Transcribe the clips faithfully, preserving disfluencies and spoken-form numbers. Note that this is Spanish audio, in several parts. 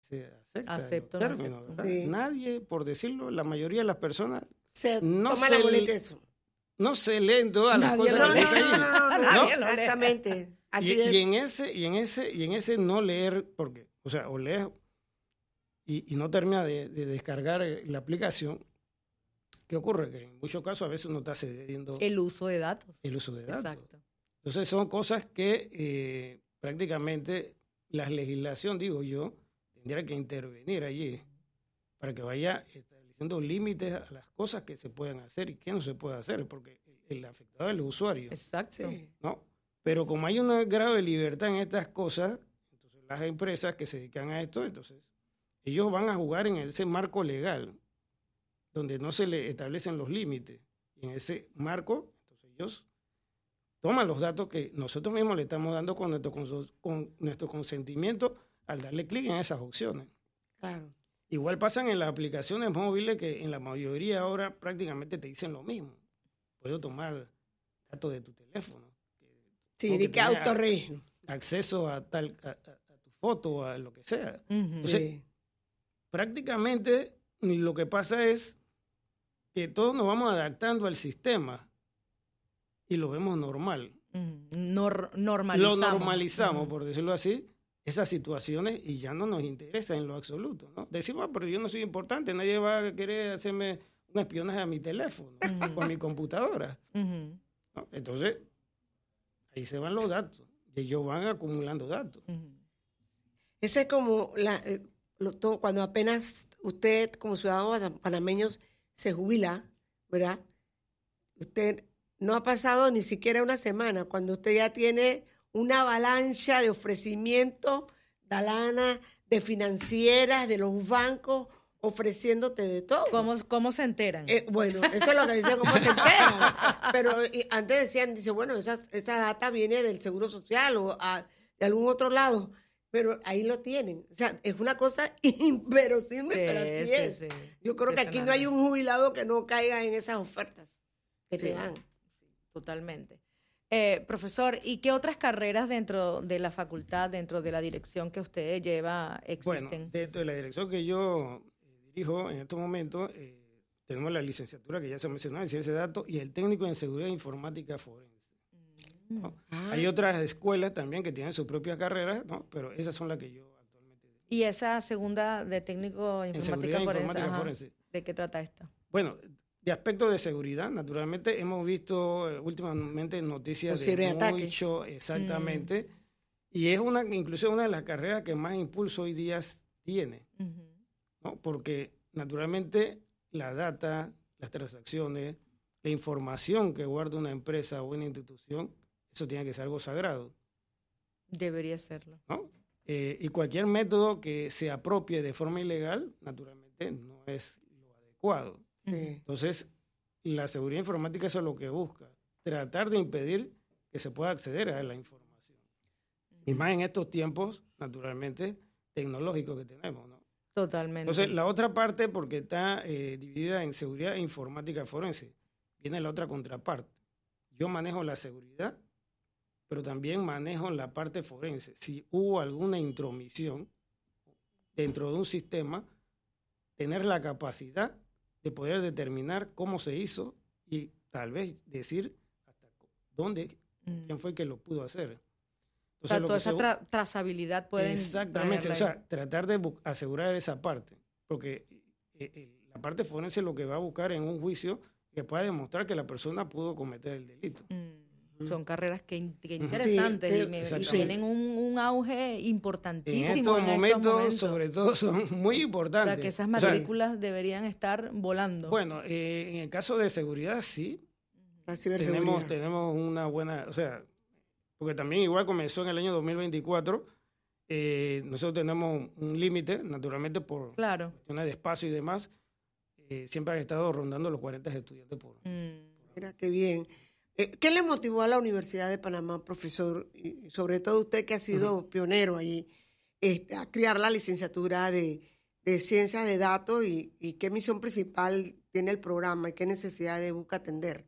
se acepta Acepto, los términos, acepto. ¿verdad? Sí. Nadie, por decirlo, la mayoría de las personas Se no toma se la boleta le- de eso. no se leen todas las Nadie cosas lo No, que no, dice no, allí. no, no, no, no, Nadie lo lee. exactamente. Así y, es. y en ese y en ese y en ese no leer, porque, o sea, o lees y, y no termina de, de descargar la aplicación, ¿qué ocurre? Que en muchos casos a veces uno está cediendo el, El uso de datos. uso de datos. Exacto. Entonces son cosas que eh, prácticamente la legislación, digo yo, tendría que intervenir allí para que vaya estableciendo límites a las cosas que se pueden hacer y que no se puede hacer, porque el, el afectado es el usuario, Exacto. Sí. ¿no? Pero como hay una grave libertad en estas cosas, entonces las empresas que se dedican a esto, entonces ellos van a jugar en ese marco legal, donde no se le establecen los límites. Y en ese marco, entonces ellos toman los datos que nosotros mismos le estamos dando con nuestro, conso- con nuestro consentimiento al darle clic en esas opciones. Claro. Igual pasan en las aplicaciones móviles que en la mayoría ahora prácticamente te dicen lo mismo. Puedo tomar datos de tu teléfono. Sí, Porque de que tenía autorregistro. acceso a tal a, a- a tu foto, a lo que sea. Ujú. Entonces, Sí. prácticamente lo que pasa es que todos nos vamos adaptando al sistema y lo vemos normal. Ujú. Nor- normalizamos. Lo normalizamos, Ujú. por decirlo así, esas situaciones y ya no nos interesa en lo absoluto, ¿no? Decimos, "Ah, pero yo no soy importante, nadie va a querer hacerme un espionaje a mi teléfono Ujú. o a mi computadora", Ujú. ¿no? Entonces, ahí se van los datos y ellos van acumulando datos. Ujú. Ese es como la, eh, lo- todo- cuando apenas usted como ciudadano panameño se jubila, ¿verdad? Usted no ha pasado ni siquiera una semana cuando usted ya tiene una avalancha de ofrecimientos de lana, de financieras, de los bancos, ofreciéndote de todo. ¿Cómo, ¿Cómo se enteran? Eh, bueno, eso es lo que dicen, cómo se enteran. Pero y antes decían, dice, bueno, esa, esa data viene del Seguro Social o a- de algún otro lado. Pero ahí lo tienen. O sea, es una cosa inverosímil, Sí, pero así sí, es. sí. Yo creo que aquí no hay un jubilado que no caiga en esas ofertas que Sí. te dan. Totalmente. Eh, profesor, ¿y qué otras carreras dentro de la facultad, dentro de la dirección que usted lleva Bueno, existen? dentro de la dirección que yo eh, dirijo en estos momentos, eh, tenemos la licenciatura que ya se mencionó en ciencia de datos y el técnico en seguridad informática forense. Mm. ¿no? Ah. Hay otras escuelas también que tienen sus propias carreras, ¿no? Pero esas son las que yo actualmente. ¿Y esa segunda de técnico En informática seguridad forense? informática Ajá. forense. ¿De qué trata esta? Bueno, de aspectos de seguridad, naturalmente hemos visto eh, últimamente noticias Los de ciberataques. mucho, exactamente, Mm. y es una, incluso una de las carreras que más impulso hoy día tiene, Ujú. ¿no? Porque naturalmente la data, las transacciones, la información que guarda una empresa o una institución, eso tiene que ser algo sagrado, Debería serlo. ¿no? Eh, y cualquier método que se apropie de forma ilegal, naturalmente no es lo adecuado. Sí. Entonces, la seguridad informática eso es lo que busca, tratar de impedir que se pueda acceder a la información. Y más en estos tiempos, naturalmente, tecnológicos que tenemos, ¿no? Totalmente. Entonces, la otra parte, porque está eh, dividida en seguridad e informática forense, viene la otra contraparte. Yo manejo la seguridad, pero también manejo la parte forense. Si hubo alguna intromisión dentro de un sistema, tener la capacidad de poder determinar cómo se hizo y tal vez decir hasta dónde, Mm. quién fue el que lo pudo hacer. O sea, lo toda que esa se- tra- trazabilidad pueden Exactamente, tenerla o sea, tratar de bu- asegurar esa parte, porque eh, eh, la parte forense lo que va a buscar en un juicio que pueda demostrar que la persona pudo cometer el delito. ahí. Mm. Son carreras que, in- que Ujú. interesantes Sí, y, eh, me- y exactamente. tienen un, un auge En importantísimo estos, momentos, sobre todo, son muy O importantes. sea, que esas O sea, matrículas deberían estar volando. bueno, eh, en el caso de seguridad, sí, La ciberseguridad. tenemos, tenemos una buena, o sea, porque también igual comenzó en el año dos mil veinticuatro, eh, nosotros tenemos un límite, naturalmente por Claro. cuestiones de espacio y demás, eh, siempre han estado rondando los cuarenta estudiantes por. Mm. Mira, qué bien. Eh, ¿Qué le motivó a la Universidad de Panamá, profesor, y sobre todo usted que ha sido pionero ahí, este, a crear la licenciatura de, de Ciencias de Datos y, y qué misión principal tiene el programa y qué necesidades busca atender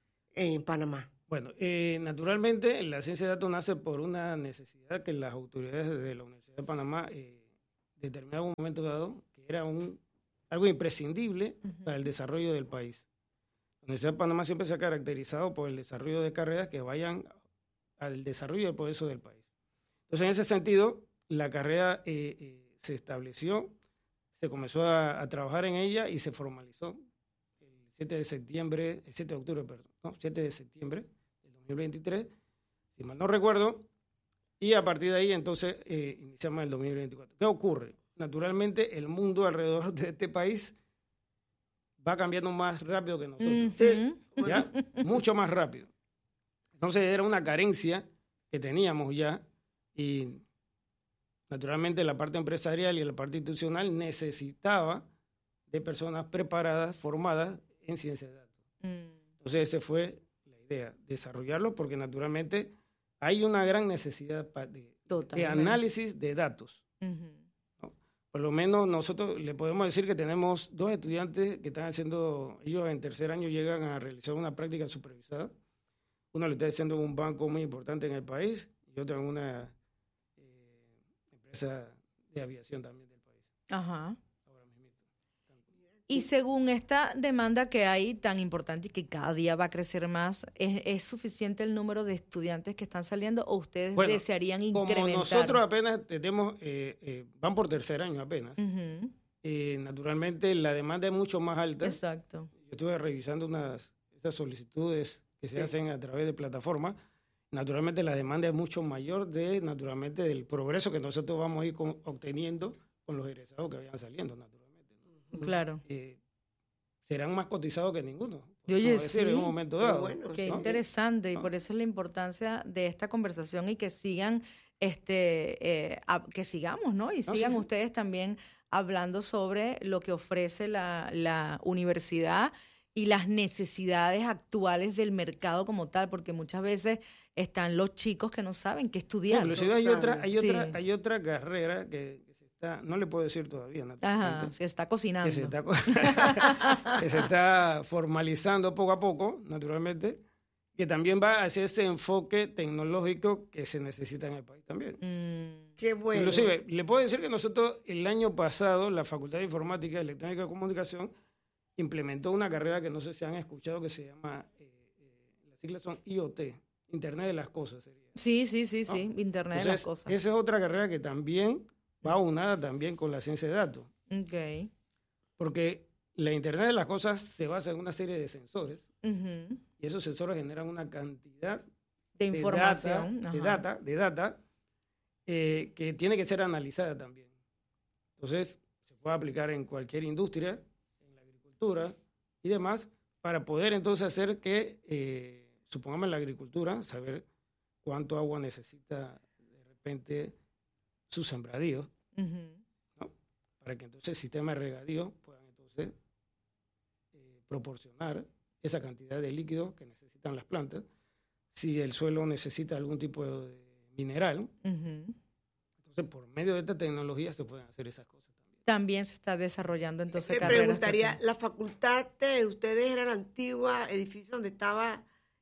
en Panamá? Bueno, eh, naturalmente la ciencia de datos nace por una necesidad que las autoridades de la Universidad de Panamá eh, determinado momento dado que era un, algo imprescindible uh-huh. para el desarrollo del país. La Universidad de Panamá siempre se ha caracterizado por el desarrollo de carreras que vayan al desarrollo del progreso del país. Entonces, en ese sentido, la carrera eh, eh, se estableció, se comenzó a, a trabajar en ella y se formalizó el siete de septiembre, el siete de octubre, perdón, no, siete de septiembre del dos mil veintitrés, si mal no recuerdo, y a partir de ahí entonces eh, iniciamos el dos mil veinticuatro. ¿Qué ocurre? Naturalmente el mundo alrededor de este país va cambiando más rápido que nosotros, Sí. ¿ya? Mucho más rápido. Entonces era una carencia que teníamos ya y naturalmente la parte empresarial y la parte institucional necesitaba de personas preparadas, formadas en ciencia de datos. Mm. Entonces esa fue la idea, desarrollarlo porque naturalmente hay una gran necesidad de, de análisis de datos. Uh-huh. ¿No? Por lo menos nosotros le podemos decir que tenemos dos estudiantes que están haciendo, ellos en tercer año llegan a realizar una práctica supervisada. Uno lo está haciendo en un banco muy importante en el país y otro en una eh, empresa de aviación también del país. Ajá. Y según esta demanda que hay tan importante y que cada día va a crecer más, ¿es, es suficiente el número de estudiantes que están saliendo o ustedes bueno, desearían incrementar? Como nosotros apenas tenemos, eh, eh, van por tercer año apenas, uh-huh. eh, naturalmente la demanda es mucho más alta. Exacto. Yo estuve revisando unas esas solicitudes que se sí. hacen a través de plataformas. Naturalmente la demanda es mucho mayor de, naturalmente, del progreso que nosotros vamos a ir con, obteniendo con los egresados que vayan saliendo, naturalmente. Claro. Eh, serán más cotizados que ninguno. Yo decir, sí. en un momento dado. Bueno, qué ¿no? interesante, y por eso es la importancia de esta conversación y que sigan, este, eh, a, que sigamos, ¿no? Y sigan no, sí, ustedes sí. también hablando sobre lo que ofrece la, la universidad y las necesidades actuales del mercado como tal, porque muchas veces están los chicos que no saben qué estudiar. No, inclusive hay otra, hay sí. otra, hay otra carrera que no le puedo decir todavía, Ajá, se está cocinando. Que se está, que se está formalizando poco a poco, naturalmente, que también va hacia ese enfoque tecnológico que se necesita en el país también. Mm, qué bueno. Inclusive, le puedo decir que nosotros el año pasado, la Facultad de Informática, Electrónica y Comunicación implementó una carrera que no sé si han escuchado que se llama, eh, eh, las siglas son I O T, Internet de las Cosas sería. Sí, sí, sí, ¿no? sí, Internet Entonces, de las Cosas. Esa es otra carrera que también va unada también con la ciencia de datos. Okay. Porque la Internet de las Cosas se basa en una serie de sensores uh-huh. y esos sensores generan una cantidad de, de información, data, de data, de data eh, que tiene que ser analizada también. Entonces, se puede aplicar en cualquier industria, en la agricultura y demás, para poder entonces hacer que, eh, supongamos en la agricultura, saber cuánto agua necesita de repente sus sembradíos, uh-huh. ¿no? Para que entonces el sistema de regadío puedan entonces eh, proporcionar esa cantidad de líquido que necesitan las plantas. Si el suelo necesita algún tipo de mineral, uh-huh. entonces por medio de esta tecnología se pueden hacer esas cosas también. También se está desarrollando entonces Te carreras. preguntaría, ¿la facultad de ustedes era el antiguo edificio donde estaba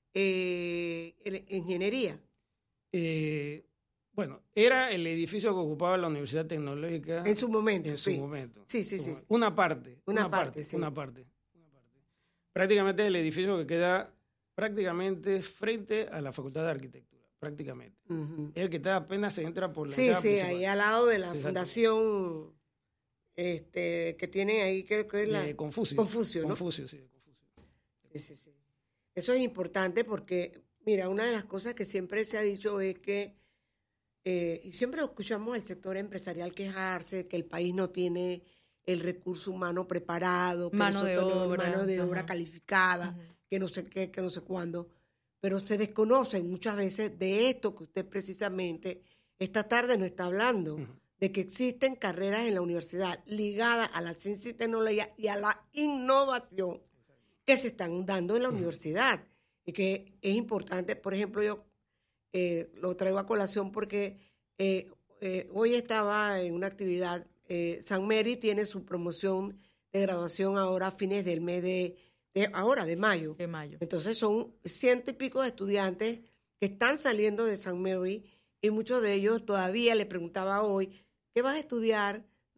eh, ingeniería? Eh, Bueno, era el edificio que ocupaba la Universidad Tecnológica. En su momento, En sí. su momento. Sí, sí, sí. Una parte. Una, una parte, parte, sí. Una parte. Una parte. Prácticamente el edificio que queda prácticamente frente a la Facultad de Arquitectura. Prácticamente. Uh-huh. El que está apenas se entra por la Sí, entrada sí, principal. ahí al lado de la Exacto. fundación este, que tiene ahí, creo que es la... Eh, Confucio. Confucio, ¿no? Confucio, sí. Confucio. Sí, sí, sí. Eso es importante porque, mira, una de las cosas que siempre se ha dicho es que Eh, y siempre escuchamos al sector empresarial quejarse que el país no tiene el recurso humano preparado, que mano de obra, mano de obra ajá. calificada, Ajá. que no sé qué, que no sé cuándo, pero se desconocen muchas veces de esto que usted precisamente esta tarde nos está hablando, uh-huh. de que existen carreras en la universidad ligadas a la ciencia y tecnología y a la innovación que se están dando en la uh-huh. universidad y que es importante. Por ejemplo, yo Eh, lo traigo a colación porque eh, eh, hoy estaba en una actividad, eh, San Mary tiene su promoción de graduación ahora a fines del mes de, de ahora, de mayo. De mayo. Entonces son ciento y pico de estudiantes que están saliendo de San Mary y muchos de ellos todavía le preguntaba hoy, ¿qué vas a estudiar?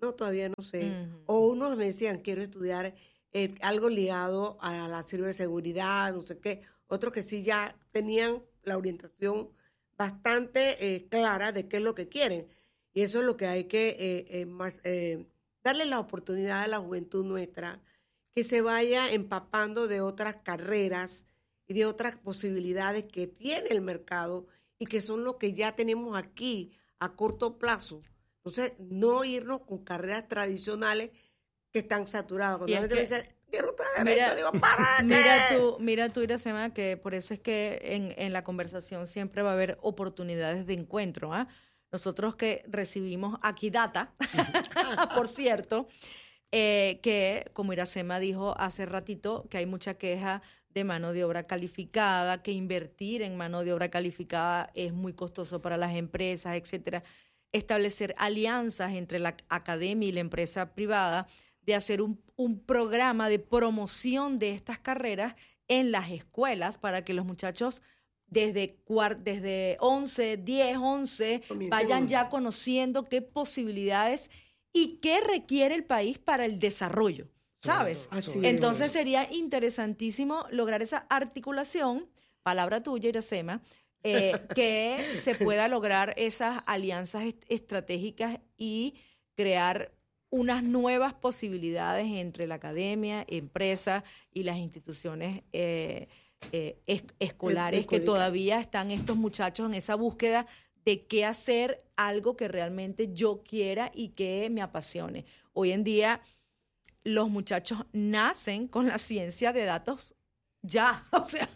No, todavía no sé. Uh-huh. O unos me decían, quiero estudiar eh, algo ligado a la ciberseguridad, no sé qué. Otros que sí ya tenían la orientación bastante eh, clara de qué es lo que quieren. Y eso es lo que hay que eh, eh, más, eh, darle la oportunidad a la juventud nuestra, que se vaya empapando de otras carreras y de otras posibilidades que tiene el mercado y que son lo que ya tenemos aquí a corto plazo. Entonces, no irnos con carreras tradicionales que están saturadas. Cuando la gente me dice, quiero estar derecho, digo, ¿para qué? Mira tú, mira tú, Iracema, que por eso es que en, en la conversación siempre va a haber oportunidades de encuentro. ¿eh? Nosotros que recibimos aquí data, por cierto, eh, que como Iracema dijo hace ratito, que hay mucha queja de mano de obra calificada, que invertir en mano de obra calificada es muy costoso para las empresas, etcétera. Establecer alianzas entre la academia y la empresa privada, de hacer un, un programa de promoción de estas carreras en las escuelas para que los muchachos desde, cuart, desde once, diez, once Comiencen. vayan ya conociendo qué posibilidades y qué requiere el país para el desarrollo, ¿sabes? Así Entonces es. sería interesantísimo lograr esa articulación, palabra tuya, Iracema, eh, que se pueda lograr esas alianzas est- estratégicas y crear unas nuevas posibilidades entre la academia, empresas y las instituciones eh, eh, es- escolares, El- que el- todavía están estos muchachos en esa búsqueda de qué hacer, algo que realmente yo quiera y que me apasione. Hoy en día los muchachos nacen con la ciencia de datos ya, o sea,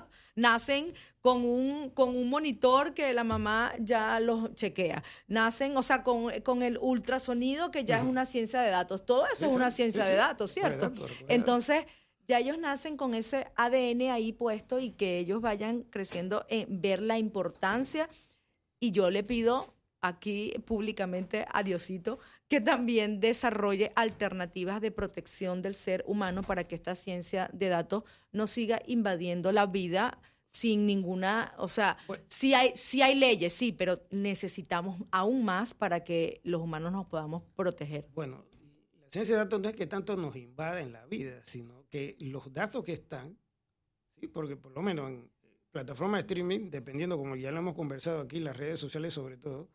nacen con un, con un monitor que la mamá ya los chequea. Nacen, o sea, con, con el ultrasonido que ya uh-huh. es una ciencia de datos. Todo eso sí, es una ciencia sí, de datos, ¿cierto? Verdad, verdad. Entonces, ya ellos nacen con ese A D N ahí puesto y que ellos vayan creciendo en ver la importancia. Y yo le pido aquí públicamente a Diosito que también desarrolle alternativas de protección del ser humano para que esta ciencia de datos no siga invadiendo la vida sin ninguna, o sea, bueno, sí hay, sí hay leyes, sí, pero necesitamos aún más para que los humanos nos podamos proteger. Bueno, la ciencia de datos no es que tanto nos invada en la vida, sino que los datos que están, ¿sí? Porque por lo menos en plataformas de streaming, dependiendo, como ya lo hemos conversado aquí, las redes sociales sobre todo,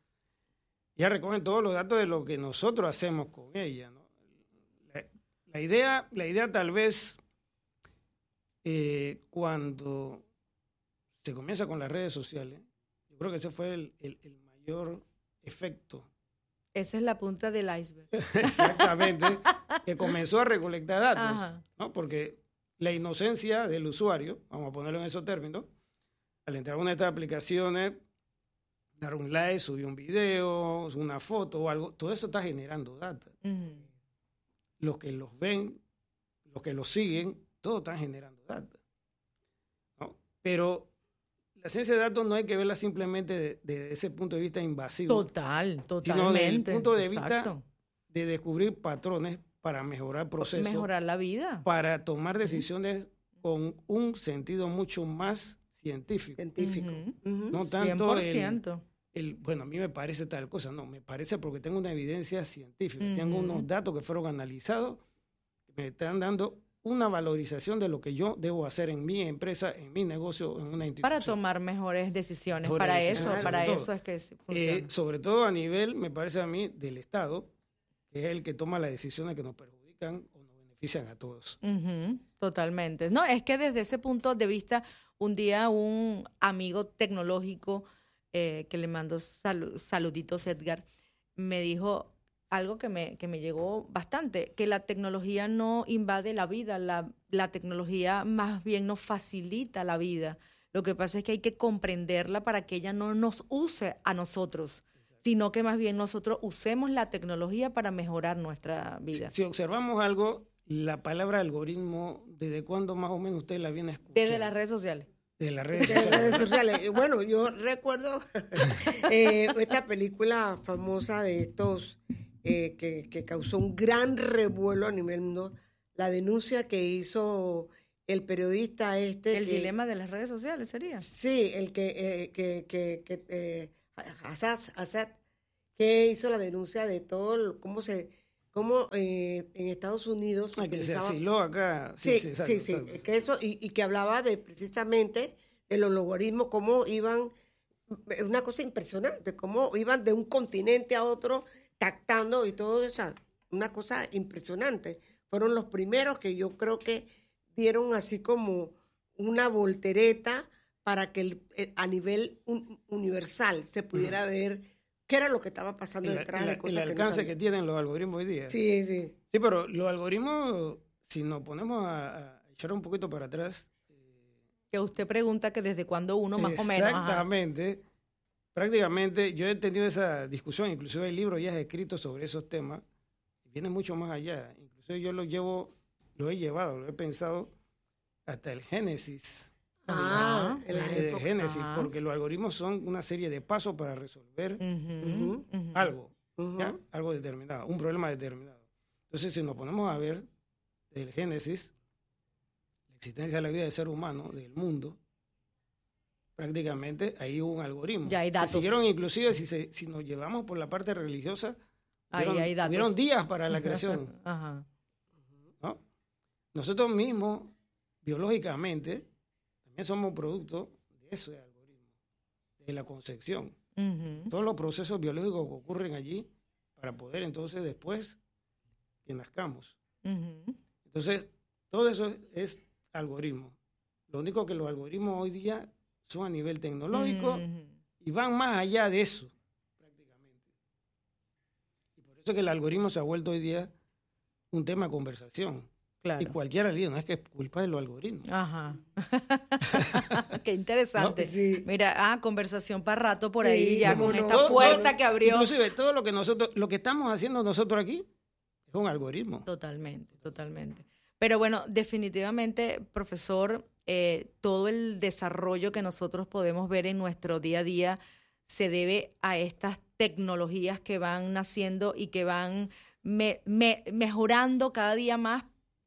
ya recogen todos los datos de lo que nosotros hacemos con ella, ¿no? La, la idea, la idea tal vez eh, cuando se comienza con las redes sociales, yo creo que ese fue el, el, el mayor efecto. Esa es la punta del iceberg. Exactamente, que comenzó a recolectar datos, Ajá. ¿no? Porque la inocencia del usuario, vamos a ponerlo en esos términos, al entrar a una de estas aplicaciones, dar un like, subir un video, una foto o algo, todo eso está generando data. Uh-huh. Los que los ven, los que los siguen, todos están generando data, ¿no? Pero la ciencia de datos no hay que verla simplemente de, de ese punto de vista invasivo. Total, totalmente. Sino desde el punto de Exacto. vista de descubrir patrones para mejorar procesos. Mejorar la vida. Para tomar decisiones uh-huh. con un sentido mucho más científico. Científico. Uh-huh. No tanto cien por ciento. El, el, bueno, a mí me parece tal cosa, no, me parece porque tengo una evidencia científica, uh-huh. tengo unos datos que fueron analizados, que me están dando una valorización de lo que yo debo hacer en mi empresa, en mi negocio, en una institución. Para tomar mejores decisiones, mejores para decisiones, eso, para todo. eso es que funciona. Eh, sobre todo a nivel, me parece a mí, del Estado, que es el que toma las decisiones que nos perjudican o nos benefician a todos. Uh-huh. Totalmente. No, es que desde ese punto de vista, un día un amigo tecnológico, eh, que le mando sal- saluditos, Edgar, me dijo algo que me, que me llegó bastante, que la tecnología no invade la vida, la, la tecnología más bien nos facilita la vida. Lo que pasa es que hay que comprenderla para que ella no nos use a nosotros, sino que más bien nosotros usemos la tecnología para mejorar nuestra vida. Si, si observamos algo, la palabra algoritmo, ¿desde cuándo más o menos usted la viene escuchando? Desde las redes sociales. De las redes de sociales. Las redes sociales. Bueno, yo recuerdo eh, esta película famosa de estos eh, que, que causó un gran revuelo a nivel mundo, la denuncia que hizo el periodista este. El que, dilema de las redes sociales sería. Sí, el que, eh, que, que, que eh, Assad, Assad, que hizo la denuncia de todo, cómo se cómo eh, en Estados Unidos... Ah, que se asiló acá. Sí, sí, exacto, sí, sí exacto. Que eso, y, y que hablaba de precisamente de los logaritmos, cómo iban, una cosa impresionante, cómo iban de un continente a otro, tactando y todo eso, una cosa impresionante. Fueron los primeros que yo creo que dieron así como una voltereta para que el, a nivel un, universal se pudiera uh-huh. ver qué era lo que estaba pasando el, detrás el, de cosas el que alcance no que tienen los algoritmos hoy día. Sí, sí. Sí, pero los algoritmos, si nos ponemos a, a echar un poquito para atrás... Que usted pregunta que desde cuándo uno más o menos. Exactamente. Ajá. Prácticamente yo he tenido esa discusión, inclusive hay libros ya escritos sobre esos temas, viene mucho más allá. Inclusive yo lo llevo, lo he llevado, lo he pensado hasta el Génesis. Ah, el, el Génesis, ajá. Porque los algoritmos son una serie de pasos para resolver uh-huh, uh-huh. algo, uh-huh. ¿ya? Algo determinado, un problema determinado. Entonces, si nos ponemos a ver el Génesis, la existencia de la vida del ser humano, del mundo, prácticamente ahí hubo un algoritmo. Ya hay datos. Se siguieron inclusive, si, se, si nos llevamos por la parte religiosa, ahí hubieron, hay datos. hubieron días para la creación. Ajá. ¿No? Nosotros mismos, biológicamente, también somos producto de ese algoritmo, de la concepción. Uh-huh. Todos los procesos biológicos que ocurren allí para poder entonces después que nazcamos. Uh-huh. Entonces, todo eso es, es algoritmo. Lo único que los algoritmos hoy día son a nivel tecnológico uh-huh. y van más allá de eso, prácticamente. Y por eso es que el algoritmo se ha vuelto hoy día un tema de conversación. Claro. Y cualquiera le dice, no es que es culpa de los algoritmos. Ajá. Qué interesante. ¿No? Sí. Mira, ah, conversación para rato por ahí, sí, ya con no, esta todo, puerta todo, que abrió. Inclusive todo lo que nosotros, lo que estamos haciendo nosotros aquí es un algoritmo. Totalmente, totalmente. Pero bueno, definitivamente, profesor, eh, todo el desarrollo que nosotros podemos ver en nuestro día a día se debe a estas tecnologías que van naciendo y que van me, me, mejorando cada día más,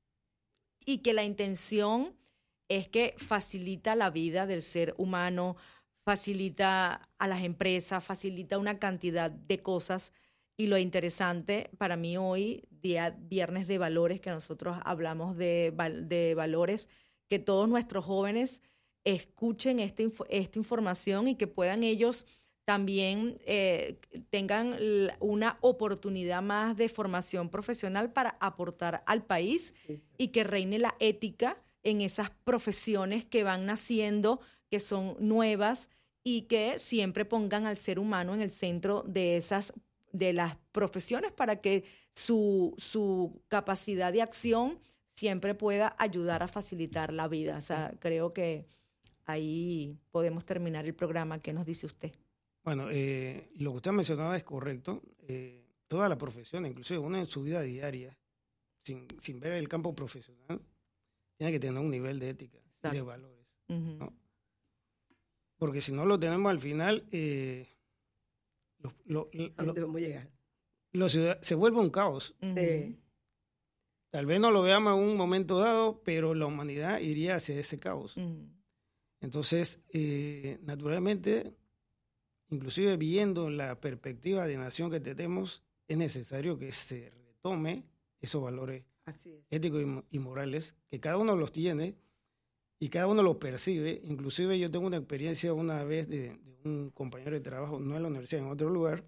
y que la intención es que facilita la vida del ser humano, facilita a las empresas, facilita una cantidad de cosas. Y lo interesante para mí hoy, día viernes de valores, que nosotros hablamos de, de valores, que todos nuestros jóvenes escuchen esta, esta información y que puedan ellos también eh, tengan una oportunidad más de formación profesional para aportar al país y que reine la ética en esas profesiones que van naciendo, que son nuevas y que siempre pongan al ser humano en el centro de esas de las profesiones para que su, su capacidad de acción siempre pueda ayudar a facilitar la vida. O sea, creo que ahí podemos terminar el programa. ¿Qué nos dice usted? Bueno, eh, lo que usted mencionaba es correcto. Eh, toda la profesión, inclusive uno en su vida diaria, sin, sin ver el campo profesional, tiene que tener un nivel de ética y de valores. Uh-huh. ¿No? Porque si no lo tenemos al final, eh, lo, lo, lo, ¿a dónde vamos a llegar? Lo ciudad, se vuelve un caos. Uh-huh. Sí. Tal vez no lo veamos en un momento dado, pero la humanidad iría hacia ese caos. Uh-huh. Entonces, eh, naturalmente, inclusive viendo la perspectiva de nación que tenemos, es necesario que se retome esos valores éticos y, y morales, que cada uno los tiene y cada uno los percibe. Inclusive yo tengo una experiencia una vez de, de un compañero de trabajo, no en la universidad, en otro lugar,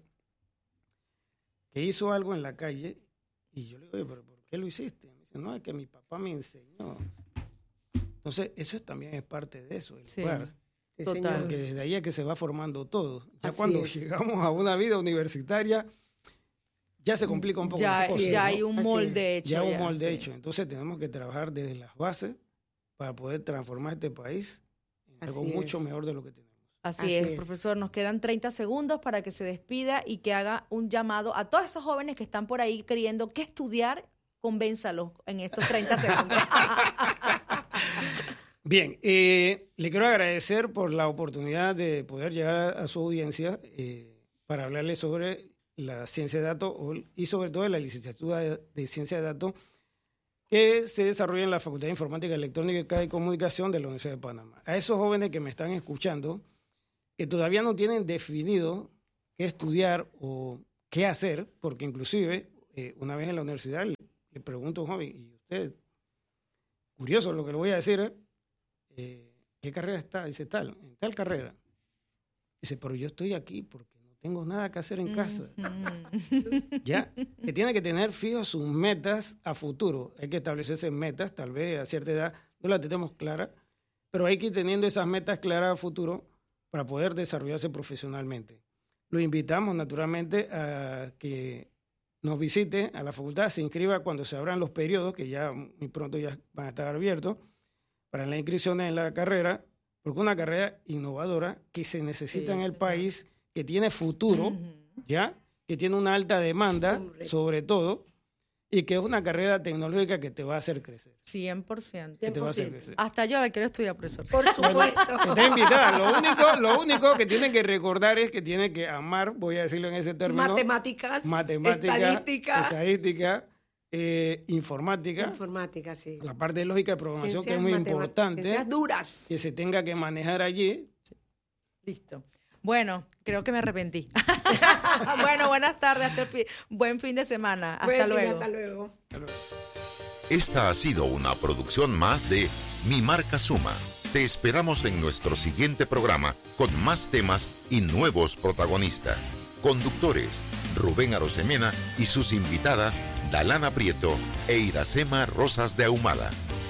que hizo algo en la calle y yo le digo, oye, ¿pero por qué lo hiciste? Me dice, no, es que mi papá me enseñó. Entonces, eso también es parte de eso, el sí. lugar. Sí, Total. Porque desde ahí es que se va formando todo. Ya Así cuando es. llegamos a una vida universitaria, ya se complica un poco ya, las cosas. Ya ¿no? hay un molde hecho. Ya hay un ya, molde sí. hecho. Entonces tenemos que trabajar desde las bases para poder transformar este país en Así algo es. mucho mejor de lo que tenemos. Así, Así es, es, profesor. Nos quedan treinta segundos para que se despida y que haga un llamado a todos esos jóvenes que están por ahí queriendo qué estudiar. Convénzalos en estos treinta segundos. Bien, eh, le quiero agradecer por la oportunidad de poder llegar a, a su audiencia eh, para hablarles sobre la ciencia de datos y sobre todo la licenciatura de, de ciencia de datos que se desarrolla en la Facultad de Informática Electrónica y Comunicación de la Universidad de Panamá. A esos jóvenes que me están escuchando, que todavía no tienen definido qué estudiar o qué hacer, porque inclusive eh, una vez en la universidad le, le pregunto a un joven, y usted, curioso lo que le voy a decir, ¿eh? Eh, ¿qué carrera está? Dice, tal, en tal carrera. Dice, pero yo estoy aquí porque no tengo nada que hacer en casa. Mm-hmm. Ya, que tiene que tener fijos sus metas a futuro. Hay que establecerse metas, tal vez a cierta edad no las tenemos claras, pero hay que ir teniendo esas metas claras a futuro para poder desarrollarse profesionalmente. Lo invitamos naturalmente a que nos visite a la facultad, se inscriba cuando se abran los periodos, que ya muy pronto ya van a estar abiertos, para las inscripciones en la carrera, porque es una carrera innovadora que se necesita sí, en el sí, país, que tiene futuro, uh-huh. ya, que tiene una alta demanda, Hombre. sobre todo, y que es una carrera tecnológica que te va a hacer crecer. cien por ciento. Que te va a hacer crecer. Hasta yo la quiero estudiar, profesor. Por supuesto. Que te invitada. Lo único, lo único que tienen que recordar es que tienen que amar, voy a decirlo en ese término. Matemáticas. Matemáticas. Estadística. Estadística. Eh, informática. Informática, sí. La parte de lógica de programación, ciencias, que es muy importante. Ciencias duras. Que se tenga que manejar allí. Sí. Listo. Bueno, creo que me arrepentí. Bueno, buenas tardes. Hasta el fi- buen fin de semana. Hasta buen luego. Fin, hasta luego. Hasta luego. Esta ha sido una producción más de Mi Marca Suma. Te esperamos en nuestro siguiente programa con más temas y nuevos protagonistas. Conductores, Rubén Arosemena y sus invitadas, Dalana Prieto e Iracema Rosas de Ahumada.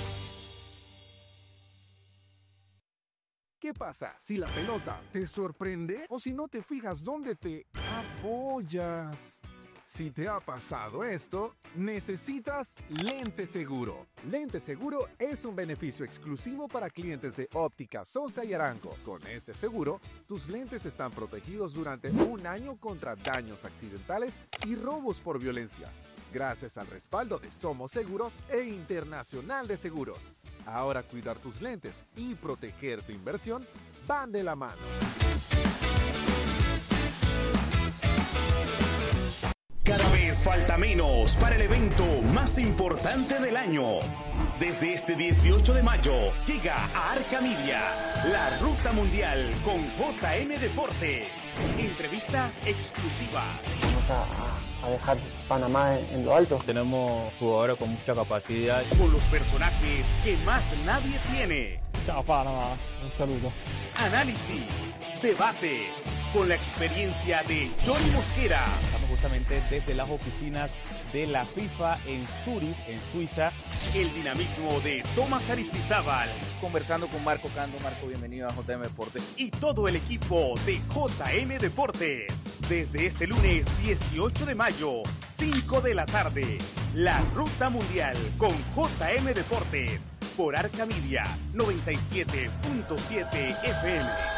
¿Qué pasa si la pelota te sorprende o si no te fijas dónde te apoyas? Si te ha pasado esto, necesitas Lente Seguro. Lente Seguro es un beneficio exclusivo para clientes de Óptica Sosa y Arango. Con este seguro, tus lentes están protegidos durante un año contra daños accidentales y robos por violencia, gracias al respaldo de Somos Seguros e Internacional de Seguros. Ahora cuidar tus lentes y proteger tu inversión van de la mano. Cada vez falta menos para el evento más importante del año. Desde este dieciocho de mayo llega a Arca Media la Ruta Mundial con J M Deportes. Entrevistas exclusivas. Vamos a, a dejar Panamá en, en lo alto. Tenemos jugadores con mucha capacidad. Con los personajes que más nadie tiene. Chao Panamá, un saludo. Análisis, debates, con la experiencia de Johnny Mosquera. Estamos justamente desde las oficinas de la FIFA en Zurich, en Suiza. El dinamismo de Tomás Aristizábal. Conversando con Marco Cando. Marco, bienvenido a J M Deportes. Y todo el equipo de J M Deportes. Desde este lunes dieciocho de mayo, cinco de la tarde. La Ruta Mundial con J M Deportes. Por Arca Media noventa y siete punto siete F M.